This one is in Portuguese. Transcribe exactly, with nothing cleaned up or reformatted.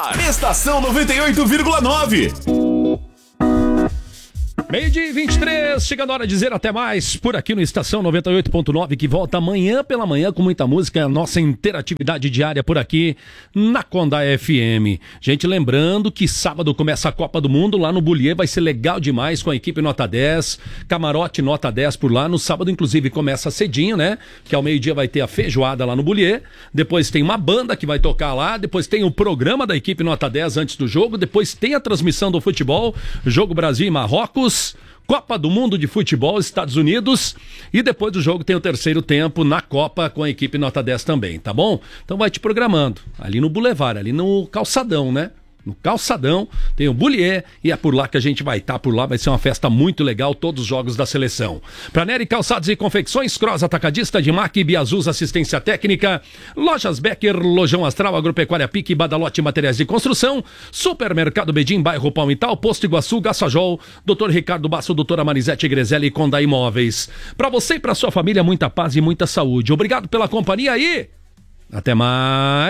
ar. Estação noventa e oito vírgula nove. Meio-dia e vinte e três, chegando a hora de dizer até mais por aqui no Estação noventa e oito ponto nove, que volta amanhã pela manhã com muita música, a nossa interatividade diária por aqui na Conda F M. Gente, lembrando que sábado começa a Copa do Mundo lá no Bullier, vai ser legal demais com a equipe Nota dez, camarote Nota dez por lá. No sábado, inclusive, começa cedinho, né? Que ao meio-dia vai ter a feijoada lá no Bullier, depois tem uma banda que vai tocar lá, depois tem o programa da equipe Nota dez antes do jogo, depois tem a transmissão do futebol, jogo Brasil e Marrocos, Copa do Mundo de Futebol, Estados Unidos, e depois do jogo tem o terceiro tempo na Copa com a equipe Nota dez também, tá bom? Então vai te programando, ali no Boulevard, ali no Calçadão, né? No Calçadão, tem o Bullier e é por lá que a gente vai estar, por lá vai ser uma festa muito legal, todos os jogos da seleção. Pra Nery Calçados e Confecções, Cross Atacadista, de Mac, Biazuz Assistência Técnica, Lojas Becker, Lojão Astral, Agropecuária Pique, Badalote Materiais de Construção, Supermercado Bedim, Bairro Palmital, Posto Iguaçu, Gassajol, doutor Ricardo Basso, doutora Marisete Grezelli e Conda Imóveis. Pra você e pra sua família, muita paz e muita saúde. Obrigado pela companhia aí, até mais.